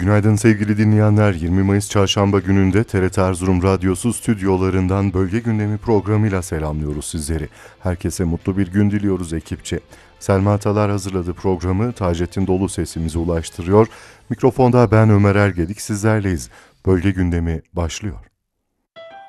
Günaydın sevgili dinleyenler. 20 Mayıs Çarşamba gününde TRT Erzurum Radyosu stüdyolarından Bölge Gündemi programıyla selamlıyoruz sizleri. Herkese mutlu bir gün diliyoruz ekipçe. Selma Atalar hazırladı programı, Taceddin Dolu sesimizi ulaştırıyor. Mikrofonda ben Ömer Ergedik, sizlerleyiz. Bölge Gündemi başlıyor.